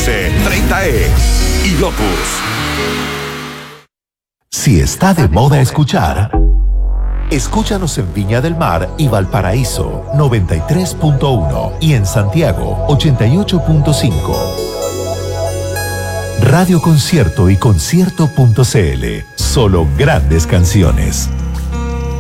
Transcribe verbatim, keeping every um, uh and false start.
S treinta E y Lotus. Si está de moda escuchar, escúchanos en Viña del Mar y Valparaíso noventa y tres punto uno y en Santiago ochenta y ocho punto cinco. Radio Concierto y concierto punto c l. Solo grandes canciones.